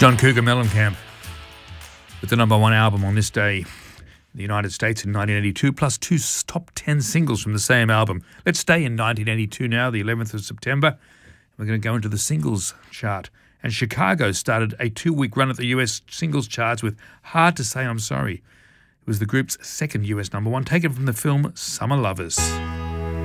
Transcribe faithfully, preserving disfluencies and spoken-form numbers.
John Cougar Mellencamp with the number one album on this day in the United States in nineteen eighty-two, plus two top ten singles from the same album. Let's stay in nineteen eighty-two now, the eleventh of September. We're going to go into the singles chart. And Chicago started a two-week run at the U S singles charts with Hard to Say I'm Sorry. It was the group's second U S number one, taken from the film Summer Lovers.